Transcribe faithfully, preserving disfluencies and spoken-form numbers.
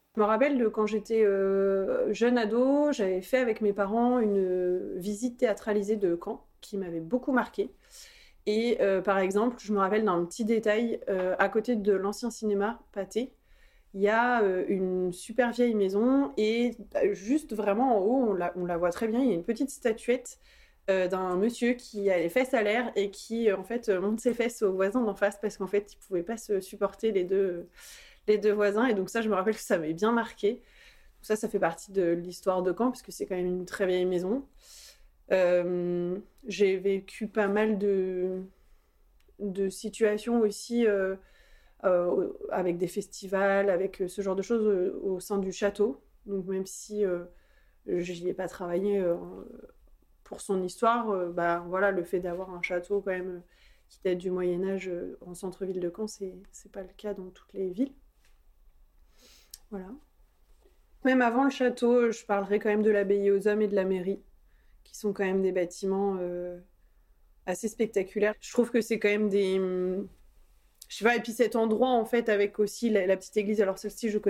Je me rappelle de quand j'étais euh, jeune ado, j'avais fait avec mes parents une visite théâtralisée de Caen qui m'avait beaucoup marquée. Et euh, par exemple, je me rappelle d'un petit détail, euh, à côté de l'ancien cinéma Pathé, il y a euh, une super vieille maison et euh, juste vraiment en haut, on la, on la voit très bien, il y a une petite statuette euh, d'un monsieur qui a les fesses à l'air et qui euh, en fait euh, monte ses fesses aux voisins d'en face parce qu'en fait, il pouvait pas se supporter les deux, les deux voisins. Et donc ça, je me rappelle que ça m'avait bien marqué. Donc ça, ça fait partie de l'histoire de Caen puisque c'est quand même une très vieille maison. Euh, j'ai vécu pas mal de, de situations aussi euh, euh, avec des festivals, avec ce genre de choses euh, au sein du château. Donc même si euh, je n'y ai pas travaillé euh, pour son histoire, euh, bah, voilà, le fait d'avoir un château quand même euh, qui date du Moyen-Âge euh, en centre-ville de Caen, c'est, c'est pas le cas dans toutes les villes. Voilà. Même avant le château, je parlerai quand même de l'abbaye aux hommes et de la mairie, qui sont quand même des bâtiments euh, assez spectaculaires. Je trouve que c'est quand même des... Je sais pas, et puis cet endroit, en fait, avec aussi la, la petite église, alors celle-ci, je connais